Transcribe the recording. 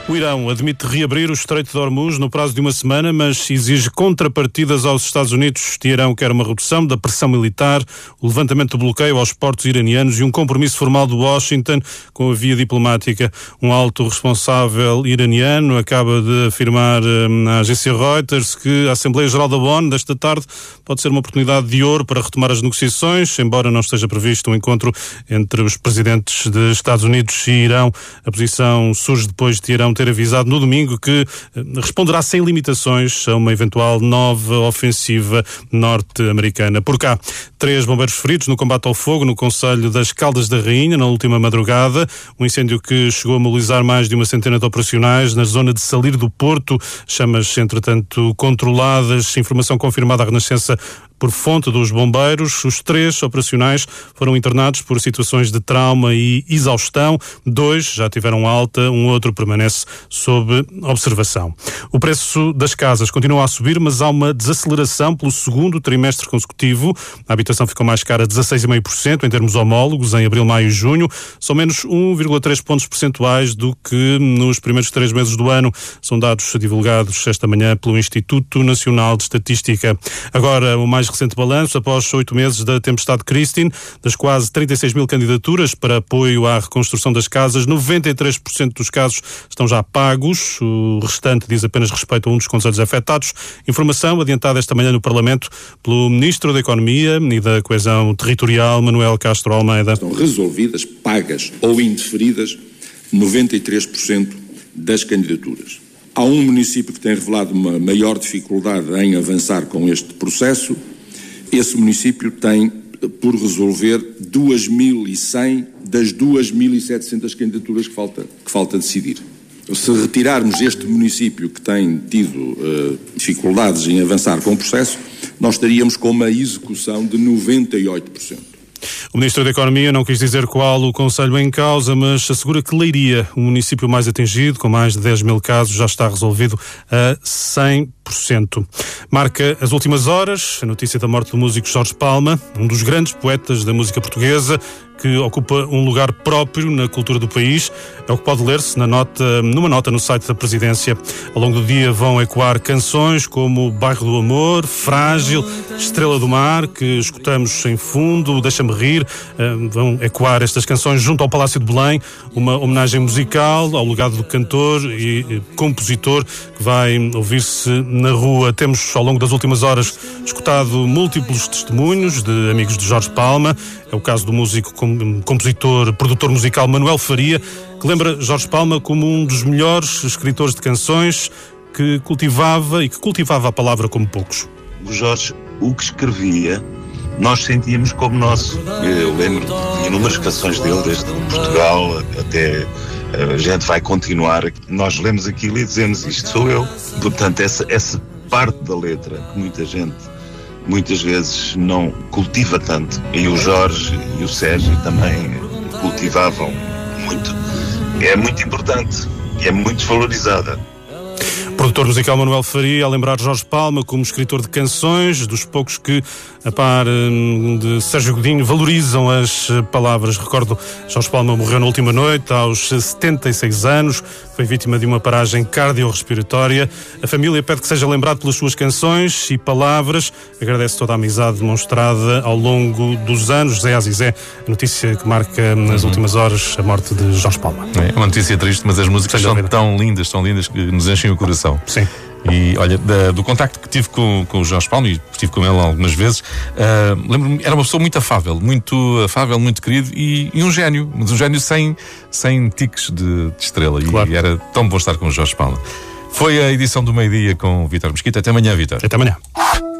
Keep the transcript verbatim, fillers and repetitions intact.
O Irão admite reabrir o Estreito de Hormuz no prazo de uma semana, mas exige contrapartidas aos Estados Unidos. Teherão quer uma redução da pressão militar, o levantamento do bloqueio aos portos iranianos e um compromisso formal de Washington com a via diplomática. Um alto responsável iraniano acaba de afirmar à agência Reuters que a Assembleia Geral da ONU desta tarde pode ser uma oportunidade de ouro para retomar as negociações, embora não esteja previsto um encontro entre os presidentes de Estados Unidos e Irão. A posição surge depois de Teherão ter avisado no domingo que responderá sem limitações a uma eventual nova ofensiva norte-americana. Por cá, três bombeiros feridos no combate ao fogo no concelho das Caldas da Rainha na última madrugada. Um incêndio que chegou a mobilizar mais de uma centena de operacionais na zona de Salir do Porto. Chamas, entretanto, controladas. Informação confirmada à Renascença por fonte dos bombeiros. Os três operacionais foram internados por situações de trauma e exaustão. Dois já tiveram alta, um outro permanece sob observação. O preço das casas continua a subir, mas há uma desaceleração pelo segundo trimestre consecutivo. A habitação ficou mais cara dezasseis vírgula cinco por cento em termos homólogos em abril, maio e junho. São menos um vírgula três pontos percentuais do que nos primeiros três meses do ano. São dados divulgados esta manhã pelo Instituto Nacional de Estatística. Agora, o mais recente balanço, após oito meses da tempestade Christine, das quase trinta e seis mil candidaturas para apoio à reconstrução das casas, noventa e três por cento dos casos estão já pagos. O restante diz apenas respeito a um dos concelhos afetados. Informação adiantada esta manhã no Parlamento pelo Ministro da Economia e da Coesão Territorial, Manuel Castro Almeida. Estão resolvidas, pagas ou indeferidas noventa e três por cento das candidaturas. Há um município que tem revelado uma maior dificuldade em avançar com este processo. Esse município tem por resolver duas mil e cem das duas mil e setecentas candidaturas que falta, que falta decidir. Se retirarmos este município que tem tido uh, dificuldades em avançar com o processo, nós estaríamos com uma execução de noventa e oito por cento. O Ministro da Economia não quis dizer qual o concelho em causa, mas assegura que Leiria, o município mais atingido, com mais de dez mil casos, já está resolvido a cem por cento. Marca as últimas horas a notícia da morte do músico Jorge Palma, um dos grandes poetas da música portuguesa, que ocupa um lugar próprio na cultura do país. É o que pode ler-se na nota, numa nota no site da Presidência. Ao longo do dia vão ecoar canções como Bairro do Amor, Frágil, Estrela do Mar, que escutamos em fundo, Deixa-me Rir. Vão ecoar estas canções junto ao Palácio de Belém, uma homenagem musical ao legado do cantor e compositor que vai ouvir-se na rua. Temos, ao longo das últimas horas, escutado múltiplos testemunhos de amigos de Jorge Palma. É o caso do músico, compositor, produtor musical Manuel Faria, que lembra Jorge Palma como um dos melhores escritores de canções, que cultivava e que cultivava a palavra como poucos. O Jorge, o que escrevia, nós sentíamos como nosso. Eu lembro de inúmeras canções dele, desde Portugal até A Gente Vai Continuar. Nós lemos aquilo e dizemos, isto sou eu. Portanto, essa, essa parte da letra que muita gente muitas vezes não cultiva tanto, e o Jorge e o Sérgio também cultivavam muito, é muito importante e é muito desvalorizada. Produtor musical Manuel Faria a lembrar Jorge Palma como escritor de canções, dos poucos que, a par de Sérgio Godinho, valorizam as palavras. Recordo, Jorge Palma morreu na última noite, aos setenta e seis anos, foi vítima de uma paragem cardiorrespiratória. A família pede que seja lembrado pelas suas canções e palavras. Agradece toda a amizade demonstrada ao longo dos anos. Zé Azizé, a notícia que marca nas uhum. últimas horas a morte de Jorge Palma. É uma notícia triste, mas as músicas são tão lindas, tão lindas que nos enchem o coração. Sim. E olha, da, do contacto que tive com, com o Jorge Palma, e estive com ele algumas vezes, uh, lembro-me, era uma pessoa muito afável, muito afável, muito querido e, e um gênio, mas um gênio sem, sem tiques de, de estrela. Claro. E era tão bom estar com o Jorge Palma. Foi a edição do meio-dia com o Vítor Mesquita. Até amanhã, Vítor. Até amanhã.